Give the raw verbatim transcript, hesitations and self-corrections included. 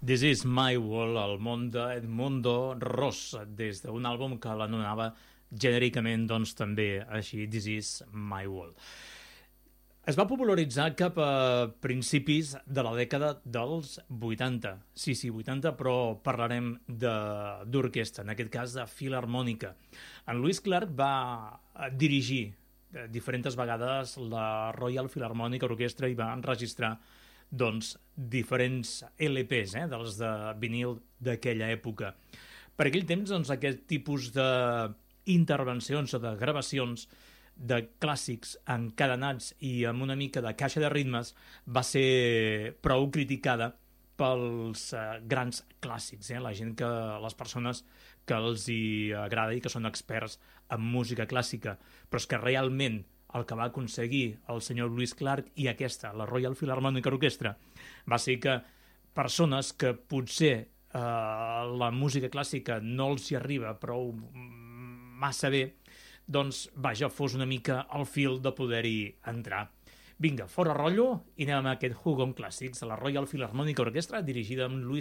This is my world, el món d'Edmundo Ross, des d'un àlbum que l'anomenava genèricament, doncs, també així, This is my world. Es va popularitzar cap a principis de la dècada dels vuitanta. Sí, sí, vuitanta, però parlarem d'orquestra, en aquest cas de filharmònica. En Lewis Clark va dirigir diferents vegades la Royal Philharmonic Orchestra i va enregistrar doncs, diferents L Ps, eh, dels de vinil d'aquella època. Per aquell temps, doncs, aquest tipus d'intervencions o de gravacions de clàssics encadenats i amb una mica de caixa de ritmes va ser prou criticada pels eh, grans clàssics, eh? La gent que, les persones que els hi agrada i que són experts en música clàssica, però és que realment el que va aconseguir el senyor Lewis Clark i aquesta, la Royal Philharmonic Orchestra, va ser que persones que potser eh, la música clàssica no els hi arriba prou massa bé, doncs, vaja, fos una mica al fil de poder-hi entrar. Vinga, fora rotllo, i anem amb aquest Hugon Classics, la Royal Philharmonic Orchestra, dirigida amb Lewis